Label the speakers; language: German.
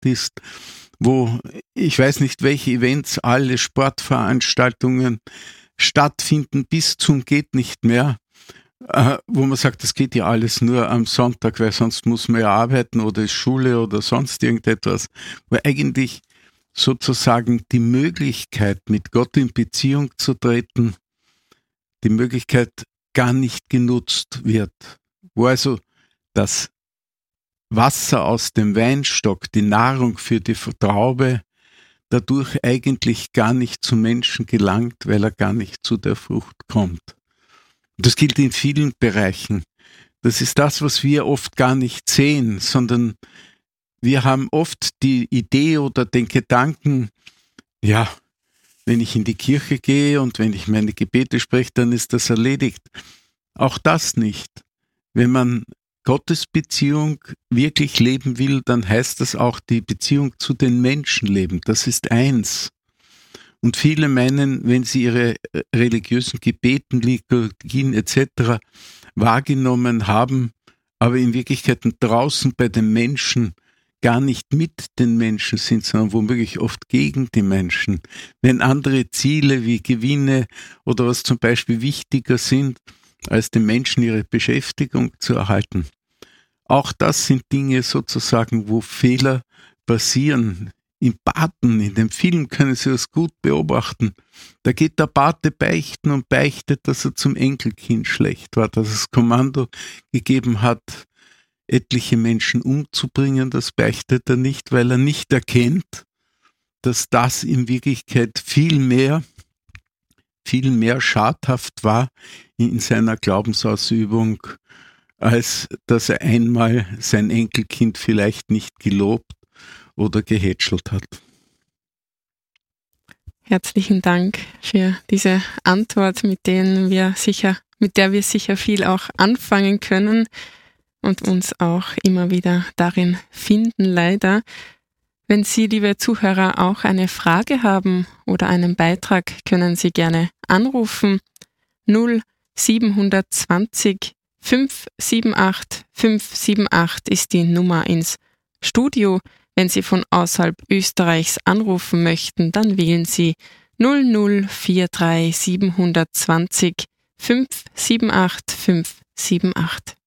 Speaker 1: ist, wo ich weiß nicht, welche Events, alle Sportveranstaltungen stattfinden bis zum geht nicht mehr, wo man sagt, das geht ja alles nur am Sonntag, weil sonst muss man ja arbeiten oder ist Schule oder sonst irgendetwas, wo eigentlich sozusagen die Möglichkeit, mit Gott in Beziehung zu treten, die Möglichkeit gar nicht genutzt wird, wo also das Wasser aus dem Weinstock, die Nahrung für die Traube, dadurch eigentlich gar nicht zum Menschen gelangt, weil er gar nicht zu der Frucht kommt. Und das gilt in vielen Bereichen. Das ist das, was wir oft gar nicht sehen, sondern wir haben oft die Idee oder den Gedanken, ja, wenn ich in die Kirche gehe und wenn ich meine Gebete spreche, dann ist das erledigt. Auch das nicht. Wenn man Gottes Beziehung wirklich leben will, dann heißt das auch die Beziehung zu den Menschen leben. Das ist eins. Und viele meinen, wenn sie ihre religiösen Gebeten, Liturgien etc. wahrgenommen haben, aber in Wirklichkeit draußen bei den Menschen gar nicht mit den Menschen sind, sondern womöglich oft gegen die Menschen. Wenn andere Ziele wie Gewinne oder was zum Beispiel wichtiger sind, als den Menschen ihre Beschäftigung zu erhalten. Auch das sind Dinge sozusagen, wo Fehler passieren. Im Paten, in dem Film können Sie das gut beobachten. Da geht der Pate beichten und beichtet, dass er zum Enkelkind schlecht war, dass es Kommando gegeben hat, etliche Menschen umzubringen. Das beichtet er nicht, weil er nicht erkennt, dass das in Wirklichkeit viel mehr schadhaft war in seiner Glaubensausübung, als dass er einmal sein Enkelkind vielleicht nicht gelobt oder gehätschelt hat.
Speaker 2: Herzlichen Dank für diese Antwort, mit der wir sicher viel auch anfangen können und uns auch immer wieder darin finden, leider. Wenn Sie, liebe Zuhörer, auch eine Frage haben oder einen Beitrag, können Sie gerne anrufen. 0720 578 578 ist die Nummer ins Studio. Wenn Sie von außerhalb Österreichs anrufen möchten, dann wählen Sie 0043 720 578 578.